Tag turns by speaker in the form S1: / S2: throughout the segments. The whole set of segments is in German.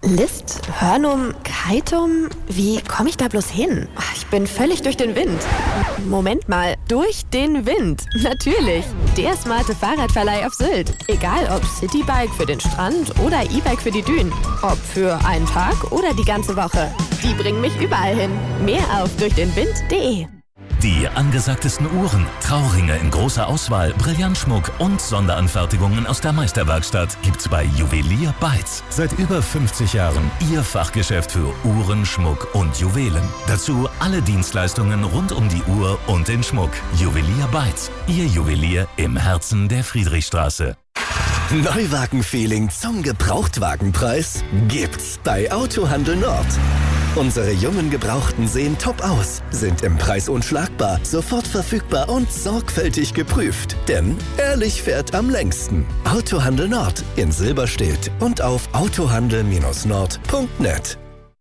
S1: List, Hörnum, Keitum? Wie komme ich da bloß hin? Ich bin völlig durch den Wind. Moment mal, durch den Wind? Natürlich. Der smarte Fahrradverleih auf Sylt. Egal ob Citybike für den Strand oder E-Bike für die Dünen. Ob für einen Tag oder die ganze Woche. Die bringen mich überall hin. Mehr auf durchdenwind.de.
S2: Die angesagtesten Uhren, Trauringe in großer Auswahl, Brillantschmuck und Sonderanfertigungen aus der Meisterwerkstatt gibt's bei Juwelier Beitz. Seit über 50 Jahren Ihr Fachgeschäft für Uhren, Schmuck und Juwelen. Dazu alle Dienstleistungen rund um die Uhr und den Schmuck. Juwelier Beitz, Ihr Juwelier im Herzen der Friedrichstraße.
S3: Neuwagen-Feeling zum Gebrauchtwagenpreis gibt's bei Autohandel Nord. Unsere jungen Gebrauchten sehen top aus, sind im Preis unschlagbar, sofort verfügbar und sorgfältig geprüft. Denn ehrlich fährt am längsten. Autohandel Nord in Silberstedt und auf autohandel-nord.net.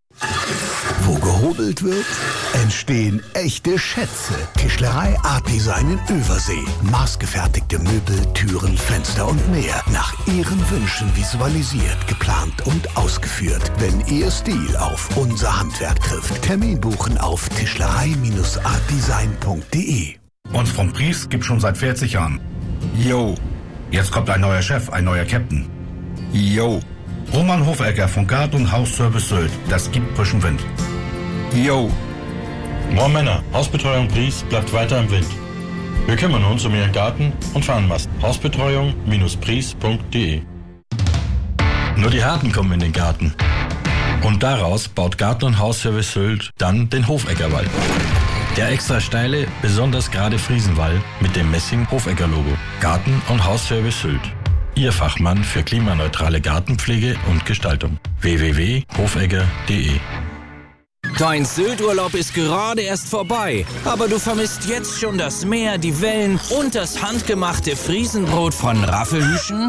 S4: Wo gehobelt wird, entstehen echte Schätze. Tischlerei Art Design in Übersee. Maßgefertigte Möbel, Türen, Fenster und mehr. Nach Ihren Wünschen visualisiert, geplant und ausgeführt. Wenn Ihr Stil auf unser Handwerk trifft. Termin buchen auf tischlerei-artdesign.de.
S5: Uns vom Pries gibt schon seit 40 Jahren. Yo. Jetzt kommt ein neuer Chef, ein neuer Captain. Yo. Roman Hofegger von Gard- und Hausservice Sylt. Das gibt frischen Wind. Yo.
S6: Moin Männer, Hausbetreuung Pries bleibt weiter im Wind. Wir kümmern uns um Ihren Garten und Fahnenmast. Hausbetreuung-pries.de. Nur die Harten kommen in den Garten. Und daraus baut Garten- und Hausservice Sylt dann den Hofeggerwall. Der extra steile, besonders gerade Friesenwall mit dem Messing-Hofegger-Logo. Garten- und Hausservice Sylt. Ihr Fachmann für klimaneutrale Gartenpflege und Gestaltung. www.hofegger.de.
S7: Dein Sylturlaub ist gerade erst vorbei, aber du vermisst jetzt schon das Meer, die Wellen und das handgemachte Friesenbrot von Raffelhüschen?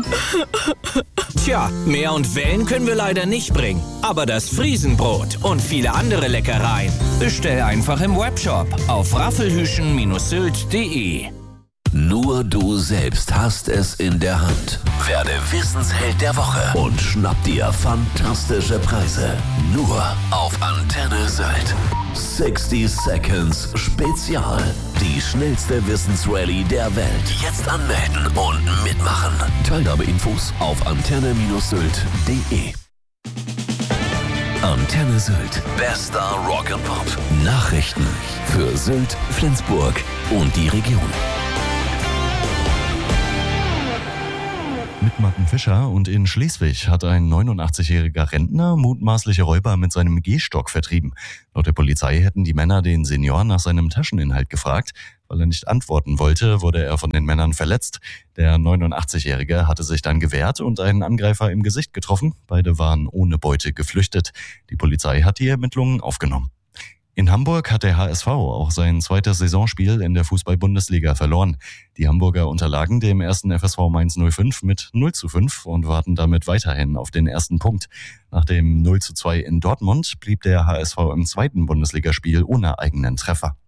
S7: Tja, Meer und Wellen können wir leider nicht bringen, aber das Friesenbrot und viele andere Leckereien bestell einfach im Webshop auf raffelhüschen-sylt.de.
S8: Nur du selbst hast es in der Hand. Werde Wissensheld der Woche und schnapp dir fantastische Preise. Nur auf Antenne Sylt. 60 Seconds Spezial. Die schnellste Wissensrallye der Welt. Jetzt anmelden und mitmachen. Teilnahmeinfos auf antenne-sylt.de. Antenne Sylt. Bester Rock'n'Pop. Nachrichten für Sylt, Flensburg und die Region.
S9: Mit Mattenfischer und in Schleswig hat ein 89-jähriger Rentner mutmaßliche Räuber mit seinem Gehstock vertrieben. Laut der Polizei hätten die Männer den Senior nach seinem Tascheninhalt gefragt. Weil er nicht antworten wollte, wurde er von den Männern verletzt. Der 89-Jährige hatte sich dann gewehrt und einen Angreifer im Gesicht getroffen. Beide waren ohne Beute geflüchtet. Die Polizei hat die Ermittlungen aufgenommen. In Hamburg hat der HSV auch sein zweites Saisonspiel in der Fußball-Bundesliga verloren. Die Hamburger unterlagen dem ersten FSV Mainz 05 mit 0:5 und warten damit weiterhin auf den ersten Punkt. Nach dem 0:2 in Dortmund blieb der HSV im zweiten Bundesligaspiel ohne eigenen Treffer.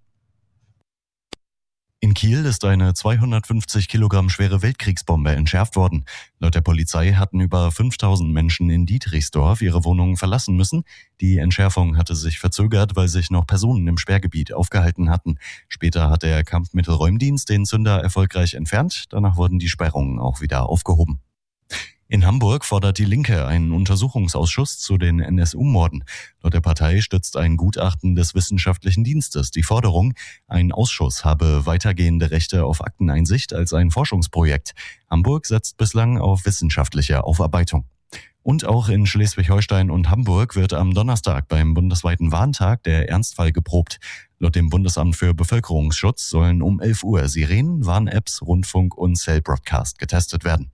S9: In Kiel ist eine 250 Kilogramm schwere Weltkriegsbombe entschärft worden. Laut der Polizei hatten über 5000 Menschen in Dietrichsdorf ihre Wohnungen verlassen müssen. Die Entschärfung hatte sich verzögert, weil sich noch Personen im Sperrgebiet aufgehalten hatten. Später hat der Kampfmittelräumdienst den Zünder erfolgreich entfernt. Danach wurden die Sperrungen auch wieder aufgehoben. In Hamburg fordert die Linke einen Untersuchungsausschuss zu den NSU-Morden. Laut der Partei stützt ein Gutachten des Wissenschaftlichen Dienstes die Forderung, ein Ausschuss habe weitergehende Rechte auf Akteneinsicht als ein Forschungsprojekt. Hamburg setzt bislang auf wissenschaftliche Aufarbeitung. Und auch in Schleswig-Holstein und Hamburg wird am Donnerstag beim bundesweiten Warntag der Ernstfall geprobt. Laut dem Bundesamt für Bevölkerungsschutz sollen um 11 Uhr Sirenen, Warn-Apps, Rundfunk und Cell-Broadcast getestet werden.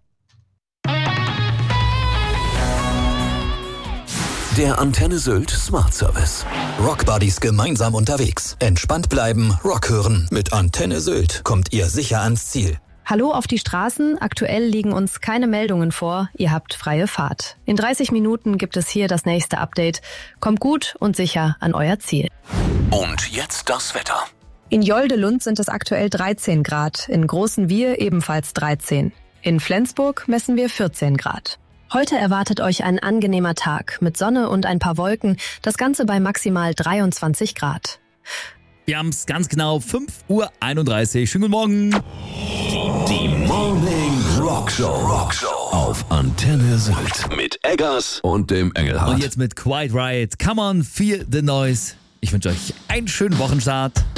S8: Der Antenne Sylt Smart Service.
S7: Rockbuddies gemeinsam unterwegs. Entspannt bleiben, Rock hören. Mit Antenne Sylt kommt ihr sicher ans Ziel.
S10: Hallo auf die Straßen. Aktuell liegen uns keine Meldungen vor. Ihr habt freie Fahrt. In 30 Minuten gibt es hier das nächste Update. Kommt gut und sicher an euer Ziel.
S8: Und jetzt das Wetter.
S10: In Joldelund sind es aktuell 13 Grad. In Großenwier ebenfalls 13. In Flensburg messen wir 14 Grad. Heute erwartet euch ein angenehmer Tag mit Sonne und ein paar Wolken, das Ganze bei maximal 23 Grad.
S11: Wir haben es ganz genau 5:31 Uhr. Schönen guten Morgen.
S8: Die Morning Rockshow auf Antenne Sylt mit Eggers und dem Engelhardt.
S11: Und jetzt mit Quiet Riot. Come on, feel the noise. Ich wünsche euch einen schönen Wochenstart.